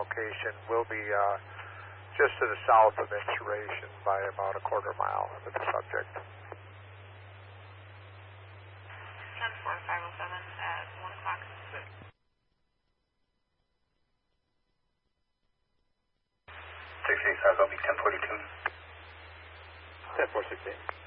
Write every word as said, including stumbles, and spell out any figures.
location will be uh, just to the south of Inspiration by about a quarter mile with the subject. ten four five oh seven at one o'clock. six eight South, I'll be ten forty-two. ten four six eight.